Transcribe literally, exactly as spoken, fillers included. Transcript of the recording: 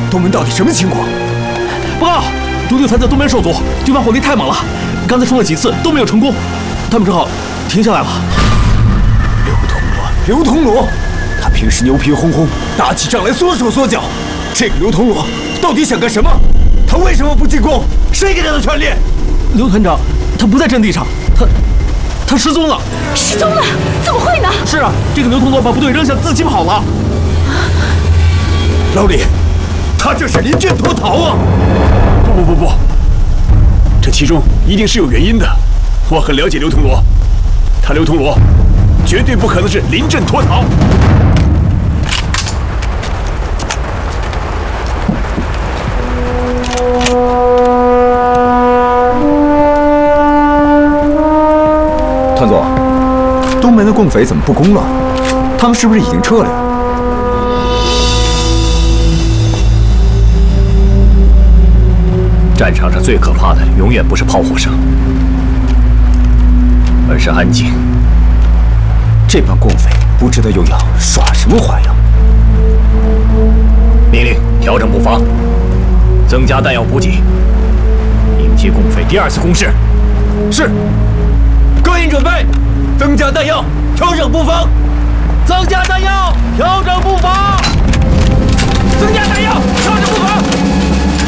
东门到底什么情况？ 报告，独六团在东门受阻，对方火力太猛了，刚才冲了几次都没有成功，他们只好停下来了。 刘通罗，刘通罗，他平时牛皮哄哄，打起仗来缩手缩脚。这个刘通罗到底想干什么？他为什么不进攻？谁给他的权利？ 刘团长，他不在阵地上，他他失踪了。 失踪了？怎么会呢？ 是啊，这个刘通罗把部队扔下，自己跑了。 老李，他这是临阵脱逃啊！ 不不不不，这其中一定是有原因的。我很了解刘通罗，他刘通罗绝对不可能是临阵脱逃。 团总，东门的共匪怎么不攻了？他们是不是已经撤了呀？ 战场上最可怕的，永远不是炮火声，而是安静。 这帮共匪不知道又要耍什么花样。 命令调整步伐，增加弹药补给，迎接共匪第二次攻势。 是。各营准备，增加弹药，调整步伐。 增加弹药，调整步伐。